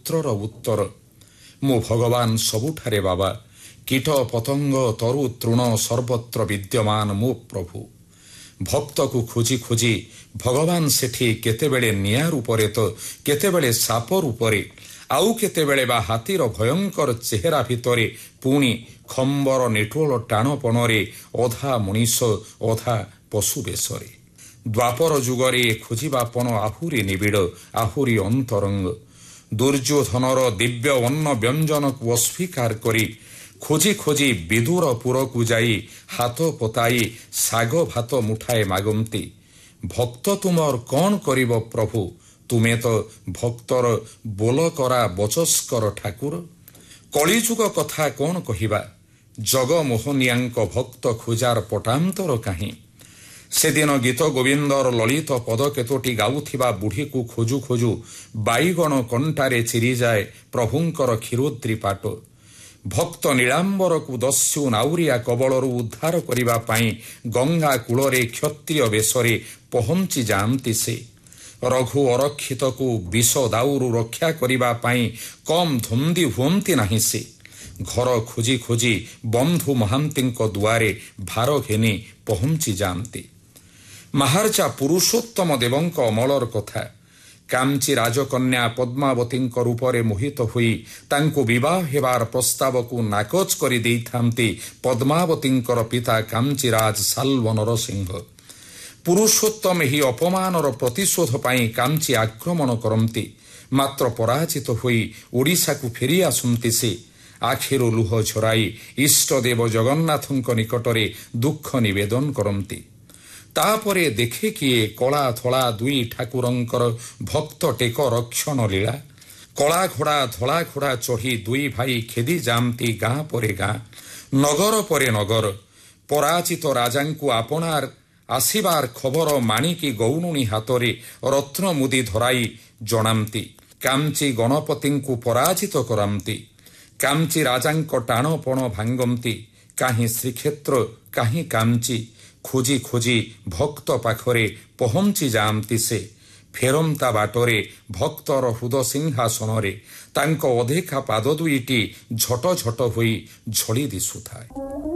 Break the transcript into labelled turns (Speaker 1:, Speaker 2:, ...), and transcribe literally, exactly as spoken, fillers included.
Speaker 1: ପତ୍ରର ଉତ୍ତର। ମୁଁ ଭଗବାନ ସବୁଠାରେ ବାବା, କୀଟ ପତଙ୍ଗ ତରୁ ତୃଣ ସର୍ବତ୍ର ବିଦ୍ୟମାନ ମୋ ପ୍ରଭୁ। ଭକ୍ତକୁ ଖୋଜି ଖୋଜି ଭଗବାନ ସେଠି କେତେବେଳେ ନିଆଁ ରୂପରେ ତ କେତେବେଳେ ସାପ ରୂପରେ, ଆଉ କେତେବେଳେ ବା ହାତୀର ଭୟଙ୍କର ଚେହେରା ଭିତରେ, ପୁଣି ଖମ୍ବର ନିଟୋଳ ଟାଣପଣରେ, ଅଧା ମଣିଷ ଅଧା ପଶୁ ବେଶରେ। ଦ୍ୱାପର ଯୁଗରେ ଖୋଜିବାପଣ ଆହୁରି ନିବିଡ଼, ଆହୁରି ଅନ୍ତରଙ୍ଗ। ଦୁର୍ଯ୍ୟୋଧନର ଦିବ୍ୟ ଅନ୍ନ ବ୍ୟଞ୍ଜନକୁ ଅସ୍ୱୀକାର କରି ଖୋଜି ଖୋଜି ବିଦୁରପୁରକୁ ଯାଇ ହାତ ପତାଇ ଶାଗ ଭାତ ମୁଠାଏ ମାଗନ୍ତି। ଭକ୍ତ ତୁମର କ'ଣ କରିବ ପ୍ରଭୁ, ତୁମେ ତ ଭକ୍ତର ବୋଲକରା ବଚସ୍କର ଠାକୁର। କଳିଯୁଗ କଥା କ'ଣ କହିବା, ଜଗମୋହନିଆଙ୍କ ଭକ୍ତ ଖୋଜାର ପଟାନ୍ତର କାହିଁ। ସେଦିନ ଗୀତ ଗୋବିନ୍ଦର ଲଳିତ ପଦ କେତୋଟି ଗାଉଥିବା ବୁଢ଼ୀକୁ ଖୋଜୁ ଖୋଜୁ ବାଇଗଣ କଣ୍ଟାରେ ଚିରିଯାଏ ପ୍ରଭୁଙ୍କର କ୍ଷୀରୋଦ୍ରି ପାଟ। ଭକ୍ତ ନୀଳାମ୍ବରକୁ ଦସ୍ୟୁ ନାଉରିଆ କବଳରୁ ଉଦ୍ଧାର କରିବା ପାଇଁ ଗଙ୍ଗା କୂଳରେ କ୍ଷତ୍ରିୟ ବେଶରେ ପହଞ୍ଚି ଯାଆନ୍ତି ସେ। ରଘୁ ଅରକ୍ଷିତକୁ ବିଷ ଦାଉରୁ ରକ୍ଷା କରିବା ପାଇଁ କମ୍ ଧନ୍ଦି ହୁଅନ୍ତି ନାହିଁ ସେ। ଘର ଖୋଜି ଖୋଜି ବନ୍ଧୁ ମହାନ୍ତିଙ୍କ ଦୁଆରେ ଭାର ଘେନି ପହଞ୍ଚି ଯାଆନ୍ତି। ମହାରାଜା ପୁରୁଷୋତ୍ତମ ଦେବଙ୍କ ଅମଳର କଥା। କାଞ୍ଚି ରାଜକନ୍ୟା ପଦ୍ମାବତୀଙ୍କ ରୂପରେ ମୋହିତ ହୋଇ ତାଙ୍କୁ ବିବାହ ହେବାର ପ୍ରସ୍ତାବକୁ ନାକଚ କରି ଦେଇଥାନ୍ତି ପଦ୍ମାବତୀଙ୍କର ପିତା କାଞ୍ଚିରାଜ ସାଲ୍ବ ନରସିଂହ। ପୁରୁଷୋତ୍ତମ ଏହି ଅପମାନର ପ୍ରତିଶୋଧ ପାଇଁ କାଞ୍ଚି ଆକ୍ରମଣ କରନ୍ତି। ମାତ୍ର ପରାଜିତ ହୋଇ ଓଡ଼ିଶାକୁ ଫେରି ଆସନ୍ତି ସେ। ଆଖିରୁ ଲୁହ ଝରାଇ ଇଷ୍ଟଦେବ ଜଗନ୍ନାଥଙ୍କ ନିକଟରେ ଦୁଃଖ ନିବେଦନ କରନ୍ତି। ତାପରେ ଦେଖେ କିଏ କଳା ଧଳା ଦୁଇ ଠାକୁରଙ୍କର ଭକ୍ତ ଟେକ ରକ୍ଷଣ ଲୀଳା। କଳା ଘୋଡ଼ା ଧଳା ଘୋଡ଼ା ଚଢ଼ି ଦୁଇ ଭାଇ ଖେଦି ଯାଆନ୍ତି ଗାଁ ପରେ ଗାଁ, ନଗର ପରେ ନଗର। ପରାଜିତ ରାଜାଙ୍କୁ ଆପଣାର ଆସିବାର ଖବର ମାଣିକି ଗୌଣୁଣୀ ହାତରେ ରତ୍ନ ମୁଦି ଧରାଇ ଜଣାନ୍ତି। କାଞ୍ଚି ଗଣପତିଙ୍କୁ ପରାଜିତ କରାନ୍ତି। କାଞ୍ଚି ରାଜାଙ୍କ ଟାଣପଣ ଭାଙ୍ଗନ୍ତି। କାହିଁ ଶ୍ରୀକ୍ଷେତ୍ର କାହିଁ କାଞ୍ଚି, ଖୋଜି ଖୋଜି ଭକ୍ତ ପାଖରେ ପହଞ୍ଚି ଯାଆନ୍ତି ସେ। ଫେରନ୍ତା ବାଟରେ ଭକ୍ତର ହୃଦ ସିଂହାସନରେ ତାଙ୍କ ଅଧେଖା ପାଦ ଦୁଇଟି ଝଟ ଝଟ ହୋଇ ଝଳି ଦିଶୁଥାଏ।